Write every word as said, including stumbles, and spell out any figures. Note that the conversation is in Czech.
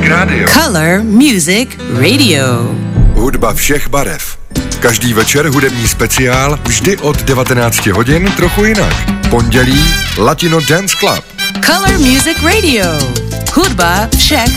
Radio. Color Music Radio. Hudba všech barev. Každý večer hudební speciál, vždy od devatenácti hodin trochu jinak. Pondělí Latino Dance Club. Color Music Radio. Hudba všech